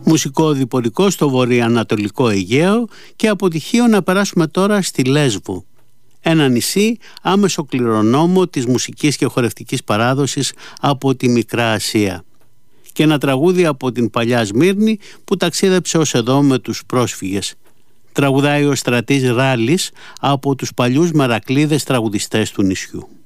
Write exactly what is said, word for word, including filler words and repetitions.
Μουσικό διπορικό στο βορειοανατολικό Αιγαίο και από τη Χίο να περάσουμε τώρα στη Λέσβο. Ένα νησί άμεσο κληρονόμο της μουσικής και χορευτικής παράδοσης από τη Μικρά Ασία. Και ένα τραγούδι από την παλιά Σμύρνη που ταξίδεψε ως εδώ με τους πρόσφυγες. Τραγουδάει ο Στρατής Ράλης από τους παλιούς μερακλείδες τραγουδιστές του νησιού.